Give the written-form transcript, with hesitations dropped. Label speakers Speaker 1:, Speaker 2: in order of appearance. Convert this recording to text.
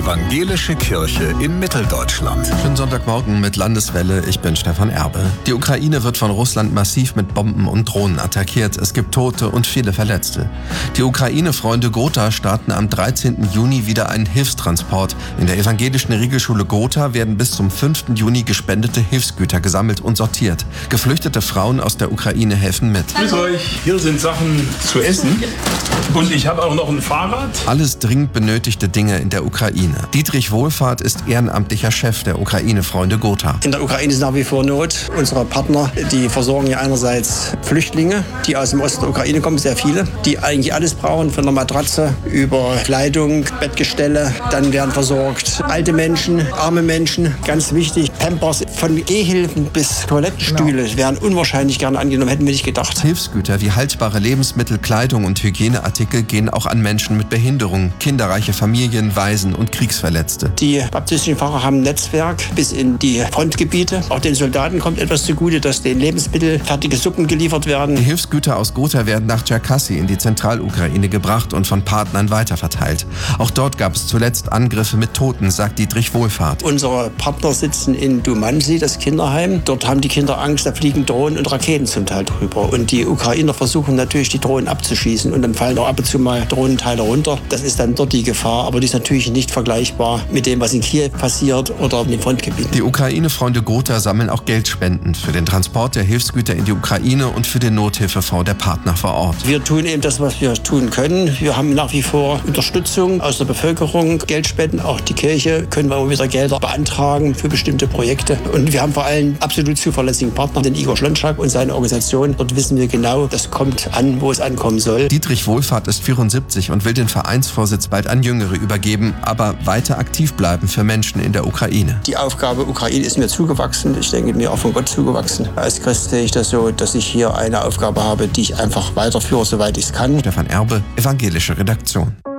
Speaker 1: Evangelische Kirche in Mitteldeutschland.
Speaker 2: Schönen Sonntagmorgen mit Landeswelle, ich bin Stefan Erbe. Die Ukraine wird von Russland massiv mit Bomben und Drohnen attackiert. Es gibt Tote und viele Verletzte. Die Ukraine-Freunde Gotha starten am 13. Juni wieder einen Hilfstransport. In der evangelischen Regelschule Gotha werden bis zum 5. Juni gespendete Hilfsgüter gesammelt und sortiert. Geflüchtete Frauen aus der Ukraine helfen mit.
Speaker 3: Grüß euch, hier sind Sachen zu essen. Und ich habe auch noch ein Fahrrad.
Speaker 2: Alles dringend benötigte Dinge in der Ukraine. Dietrich Wohlfahrt ist ehrenamtlicher Chef der Ukraine-Freunde Gotha.
Speaker 4: In der Ukraine ist nach wie vor Not. Unsere Partner, die versorgen ja einerseits Flüchtlinge, die aus dem Osten der Ukraine kommen, sehr viele, die eigentlich alles brauchen, von der Matratze über Kleidung, Bettgestelle. Dann werden versorgt alte Menschen, arme Menschen, ganz wichtig, Pampers, von Gehhilfen bis Toilettenstühle werden unwahrscheinlich gerne angenommen, hätten wir nicht gedacht.
Speaker 2: Hilfsgüter wie haltbare Lebensmittel, Kleidung und Hygieneartikel gehen auch an Menschen mit Behinderung, kinderreiche Familien, Waisen und Kriegsverletzte.
Speaker 4: Die baptistischen Pfarrer haben ein Netzwerk bis in die Frontgebiete. Auch den Soldaten kommt etwas zugute, dass den Lebensmittel fertige Suppen geliefert werden.
Speaker 2: Die Hilfsgüter aus Gotha werden nach Tscherkassy in die Zentralukraine gebracht und von Partnern weiterverteilt. Auch dort gab es zuletzt Angriffe mit Toten, sagt Dietrich Wohlfahrt.
Speaker 4: Unsere Partner sitzen in Dumansi, das Kinderheim. Dort haben die Kinder Angst, da fliegen Drohnen und Raketen zum Teil drüber. Und die Ukrainer versuchen natürlich, die Drohnen abzuschießen. Und dann fallen auch ab und zu mal Drohnenteile runter. Das ist dann dort die Gefahr. Aber die ist natürlich nicht vergleichbar mit dem, was in Kiew passiert oder in den Frontgebieten.
Speaker 2: Die Ukraine-Freunde Gotha sammeln auch Geldspenden für den Transport der Hilfsgüter in die Ukraine und für den Nothilfefonds der Partner vor Ort.
Speaker 4: Wir tun eben das, was wir tun können. Wir haben nach wie vor Unterstützung aus der Bevölkerung, Geldspenden. Auch die Kirche können wir wieder Gelder beantragen für bestimmte Projekte. Und wir haben vor allem absolut zuverlässigen Partner, den Igor Schlonschak und seine Organisation. Dort wissen wir genau, das kommt an, wo es ankommen soll.
Speaker 2: Dietrich Wohlfahrt ist 74 und will den Vereinsvorsitz bald an Jüngere übergeben, aber weiter aktiv bleiben für Menschen in der Ukraine.
Speaker 4: Die Aufgabe Ukraine ist mir zugewachsen. Ich denke, mir auch von Gott zugewachsen. Als Christ sehe ich das so, dass ich hier eine Aufgabe habe, die ich einfach weiterführe, soweit ich es kann.
Speaker 2: Stefan Erbe, Evangelische Redaktion.